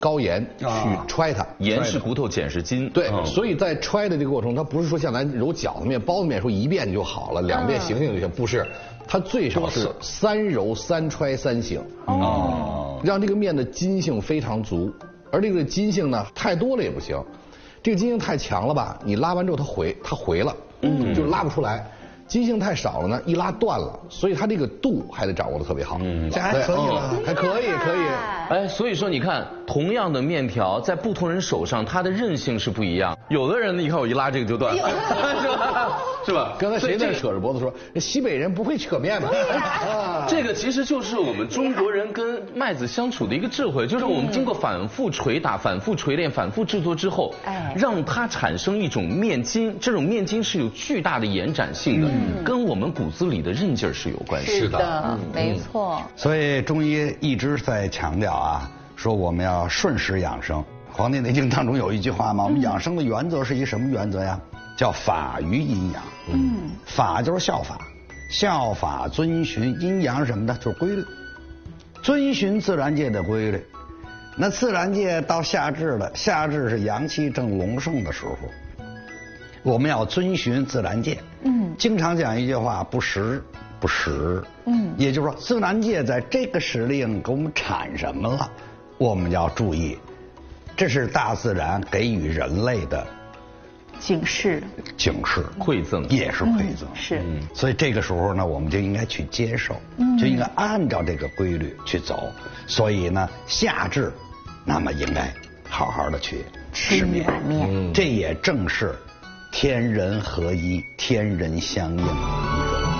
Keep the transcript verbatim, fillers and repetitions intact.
高盐去揣它。 盐是骨头，碱是筋。 对，所以在揣的这个过程，它不是说像咱揉饺子面、包子面说一遍就好了，两遍醒醒就行，不是，它最少是三揉、三揣、三醒。哦，让这个面的筋性非常足，而这个筋性呢太多了也不行，这个筋性太强了吧，你拉完之后它回，它回了，嗯，就拉不出来。筋性太少了呢，一拉断了，所以它这个度还得掌握的特别好。嗯， 这还可以了， 还可以，可以。 哎，所以说你看，同样的面条，在不同人手上，它的韧性是不一样。有的人，你看我一拉这个就断了，是吧？是吧？ 刚才谁在扯着脖子说，西北人不会扯面吗？ 这个其实就是我们中国人跟麦子相处的一个智慧，就是我们经过反复捶打、反复锤炼、反复制作之后，哎，让它产生一种面筋，这种面筋是有巨大的延展性的。跟我们骨子里的韧劲儿是有关系的。 是的，没错。 所以中医一直在强调啊，说我们要顺时养生。《黄帝内经》当中有一句话嘛，我们养生的原则是一什么原则呀？叫法于阴阳。嗯，法就是效法，效法遵循阴阳什么的，就是规律，遵循自然界的规律。那自然界到夏至了，夏至是阳气正隆盛的时候。我们要遵循自然界，嗯，经常讲一句话，不时不食，嗯，也就是说，自然界在这个时令给我们产什么了，我们要注意，这是大自然给予人类的警示， 警示， 馈赠， 也是馈赠， 嗯、是， 所以这个时候呢，我们就应该去接受，嗯，就应该按照这个规律去走。所以呢，夏至，那么应该好好的去吃面， 面， 这也正是天人合一，天人相应。